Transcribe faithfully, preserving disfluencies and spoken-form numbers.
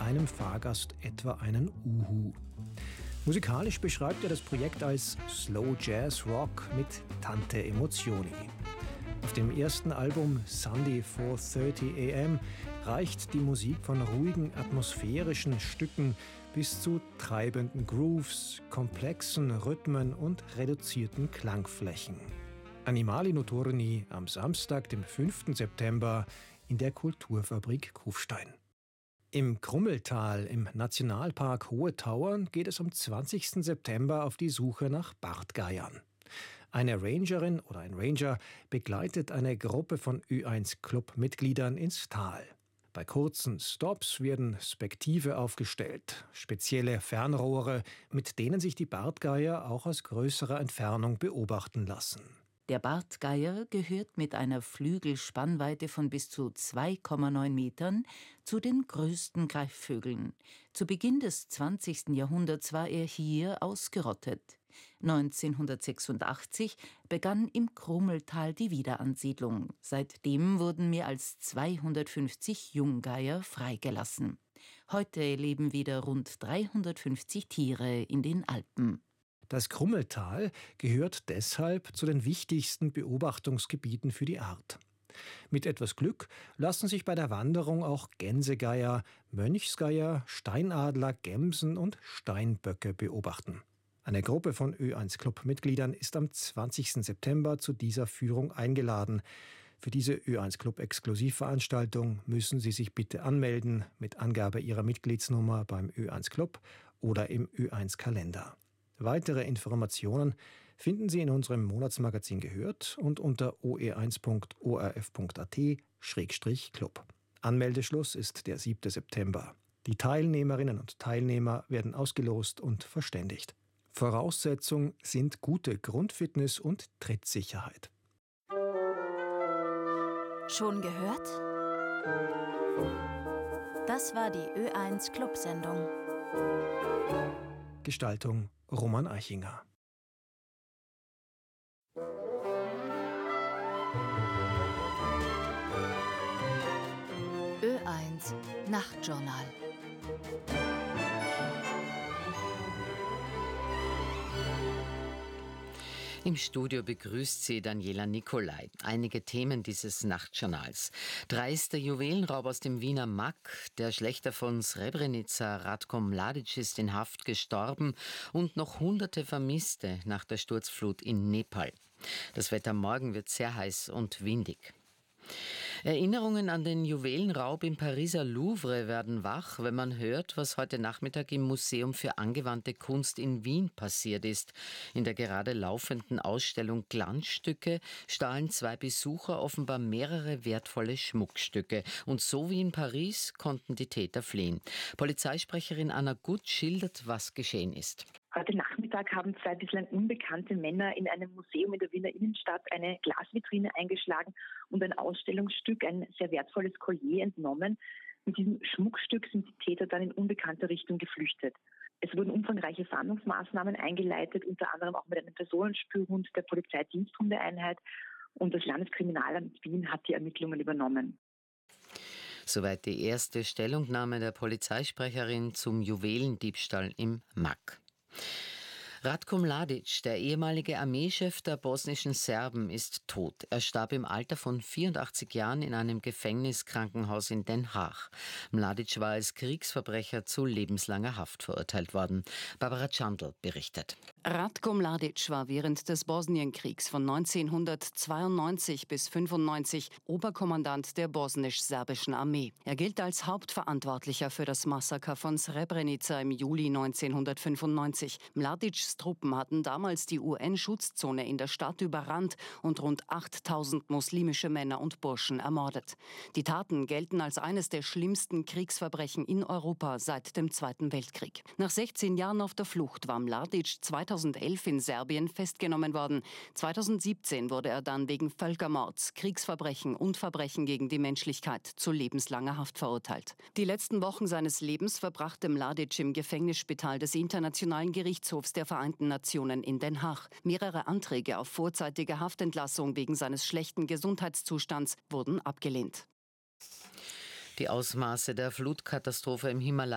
keinem Fahrgast etwa einen Uhu. Musikalisch beschreibt er das Projekt als Slow Jazz Rock mit Tante Emozioni. Auf dem ersten Album Sunday four thirty a m reicht die Musik von ruhigen atmosphärischen Stücken bis zu treibenden Grooves, komplexen Rhythmen und reduzierten Klangflächen. Animali Notturni am Samstag, dem fünften September in der Kulturfabrik Kufstein. Im Krummeltal im Nationalpark Hohe Tauern geht es am zwanzigsten September auf die Suche nach Bartgeiern. Eine Rangerin oder ein Ranger begleitet eine Gruppe von Ö eins Club-Mitgliedern ins Tal. Bei kurzen Stops werden Spektive aufgestellt, spezielle Fernrohre, mit denen sich die Bartgeier auch aus größerer Entfernung beobachten lassen. Der Bartgeier gehört mit einer Flügelspannweite von bis zu zwei Komma neun Metern zu den größten Greifvögeln. Zu Beginn des zwanzigsten Jahrhunderts war er hier ausgerottet. neunzehnhundertsechsundachtzig begann im Krummeltal die Wiederansiedlung. Seitdem wurden mehr als zweihundertfünfzig Junggeier freigelassen. Heute leben wieder rund dreihundertfünfzig Tiere in den Alpen. Das Krummeltal gehört deshalb zu den wichtigsten Beobachtungsgebieten für die Art. Mit etwas Glück lassen sich bei der Wanderung auch Gänsegeier, Mönchsgeier, Steinadler, Gämsen und Steinböcke beobachten. Eine Gruppe von Ö eins Club-Mitgliedern ist am zwanzigsten September zu dieser Führung eingeladen. Für diese Ö eins Club-Exklusivveranstaltung müssen Sie sich bitte anmelden mit Angabe Ihrer Mitgliedsnummer beim Ö eins Club oder im Ö eins Kalender. Weitere Informationen finden Sie in unserem Monatsmagazin Gehört und unter o e eins punkt o r f punkt a t Schrägstrich Club. Anmeldeschluss ist der siebte September. Die Teilnehmerinnen und Teilnehmer werden ausgelost und verständigt. Voraussetzung sind gute Grundfitness und Trittsicherheit. Schon gehört? Das war die Ö eins Club-Sendung. Gestaltung Roman Eichinger. Ö eins Nachtjournal. Im Studio begrüßt sie Daniela Nicolai. Einige Themen dieses Nachtjournals. Dreister Juwelenraub aus dem Wiener Mack. Der Schlächter von Srebrenica, Ratko Mladic, ist in Haft gestorben und noch Hunderte Vermisste nach der Sturzflut in Nepal. Das Wetter morgen wird sehr heiß und windig. Erinnerungen an den Juwelenraub im Pariser Louvre werden wach, wenn man hört, was heute Nachmittag im Museum für angewandte Kunst in Wien passiert ist. In der gerade laufenden Ausstellung Glanzstücke stahlen zwei Besucher offenbar mehrere wertvolle Schmuckstücke. Und so wie in Paris konnten die Täter fliehen. Polizeisprecherin Anna Gut schildert, was geschehen ist. Heute Nachmittag haben zwei bislang unbekannte Männer in einem Museum in der Wiener Innenstadt eine Glasvitrine eingeschlagen und ein Ausstellungsstück, ein sehr wertvolles Collier, entnommen. Mit diesem Schmuckstück sind die Täter dann in unbekannter Richtung geflüchtet. Es wurden umfangreiche Fahndungsmaßnahmen eingeleitet, unter anderem auch mit einem Personenspürhund der Polizeidiensthundeeinheit, und das Landeskriminalamt Wien hat die Ermittlungen übernommen. Soweit die erste Stellungnahme der Polizeisprecherin zum Juwelendiebstahl im Mack. Ratko Mladic, der ehemalige Armeechef der bosnischen Serben, ist tot. Er starb im Alter von vierundachtzig Jahren in einem Gefängniskrankenhaus in Den Haag. Mladic war als Kriegsverbrecher zu lebenslanger Haft verurteilt worden. Barbara Chandl berichtet. Ratko Mladic war während des Bosnienkriegs von neunzehnhundertzweiundneunzig bis fünfundneunzig Oberkommandant der bosnisch-serbischen Armee. Er gilt als Hauptverantwortlicher für das Massaker von Srebrenica im Juli neunzehnhundertfünfundneunzig. Mladics Truppen hatten damals die U N-Schutzzone in der Stadt überrannt und rund achttausend muslimische Männer und Burschen ermordet. Die Taten gelten als eines der schlimmsten Kriegsverbrechen in Europa seit dem Zweiten Weltkrieg. Nach sechzehn Jahren auf der Flucht war Mladic zweitausendelf in Serbien festgenommen worden. zweitausendsiebzehn wurde er dann wegen Völkermords, Kriegsverbrechen und Verbrechen gegen die Menschlichkeit zu lebenslanger Haft verurteilt. Die letzten Wochen seines Lebens verbrachte Mladic im Gefängnisspital des Internationalen Gerichtshofs der Vereinten Nationen in Den Haag. Mehrere Anträge auf vorzeitige Haftentlassung wegen seines schlechten Gesundheitszustands wurden abgelehnt. Die Ausmaße der Flutkatastrophe im Himalaya